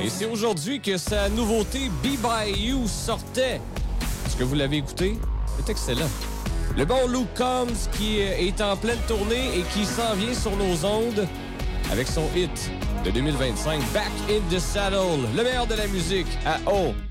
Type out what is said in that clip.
Et c'est aujourd'hui que sa nouveauté Be By You sortait. Est-ce que vous l'avez écouté? C'est excellent. Le bon Luke Combs qui est en pleine tournée et qui s'en vient sur nos ondes avec son hit de 2025, Back in the Saddle. Le meilleur de la musique à O.